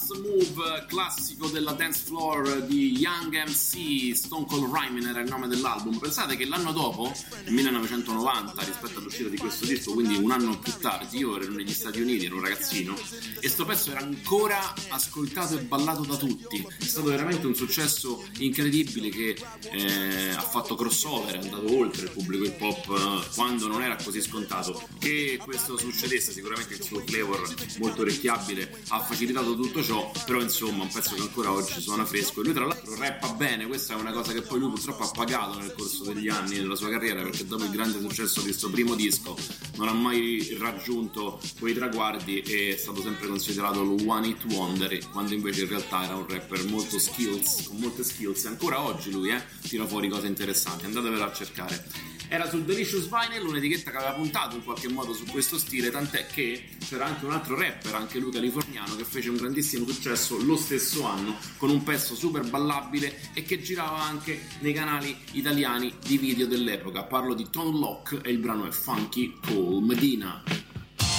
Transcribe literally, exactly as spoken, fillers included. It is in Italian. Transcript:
Just Move, classico della dance floor di Young M C, Stone Cold Rhymin' era il nome dell'album. Pensate che l'anno dopo, nel millenovecentonovanta, rispetto all'uscita di questo disco, quindi un anno più tardi, io ero negli Stati Uniti, ero un ragazzino, e sto pezzo era ancora ascoltato e ballato da tutti. È stato veramente un successo incredibile che eh, ha fatto crossover, è andato oltre il pubblico hip hop eh, quando non era così scontato. Che questo succedesse, sicuramente il suo flavor molto orecchiabile ha facilitato tutto ciò, però insomma un pezzo che ancora oggi suona fresco. E lui tra l'altro rappa bene, questa è una cosa che poi lui purtroppo ha pagato nel corso degli anni della sua carriera, perché dopo il grande successo di questo primo disco non ha mai raggiunto quei traguardi e è stato sempre considerato lo one hit wonder, quando invece in realtà era un rapper molto skills, con molte skills, e ancora oggi lui eh, tira fuori cose interessanti, andatevelo a cercare. Era sul Delicious Vinyl, un'etichetta che aveva puntato in qualche modo su questo stile, tant'è che c'era anche un altro rapper, anche lui californiano, che fece un grandissimo successo lo stesso anno con un pezzo super ballabile e che girava anche nei canali italiani di video dell'epoca. Parlo di Tone Loc e il brano è Funky Cool Medina.